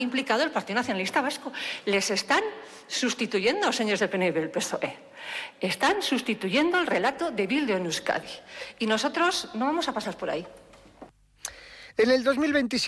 implicado el Partido Nacionalista Vasco. Les están sustituyendo, señores del PNV y del PSOE. Están sustituyendo el relato de Bildu en Euskadi. Y nosotros no vamos a pasar por ahí. En el 2027